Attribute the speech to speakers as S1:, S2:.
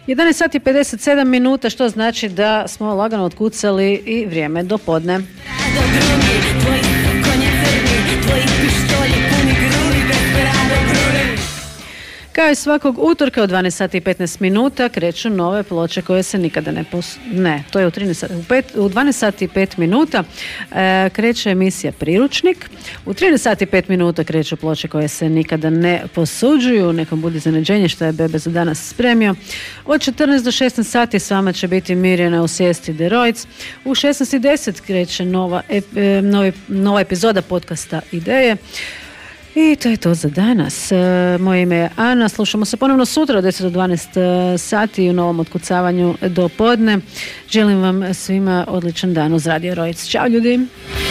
S1: 11 sati 57 minuta, što znači da smo lagano otkucali i vrijeme do podne. Kao i svakog utorka u 12 sati i 15 minuta kreću nove ploče koje se nikada ne, to je u 12 sati i 5 minuta kreće emisija Priručnik. U 13 sati i 5 minuta kreću ploče koje se nikada ne posuđuju. Nekom budi iznenađenje što je Bebe za danas spremio. Od 14 do 16 sati s vama će biti Mirjana u sjesti Derojc. U 16:10 kreće nova epizoda podcasta Ideje. I to je to za danas. Moje ime je Ana. Slušamo se ponovno sutra od 10 do 12 sati u novom otkucavanju do podne. Želim vam svima odličan dan uz Radio Rojc. Ćao ljudi!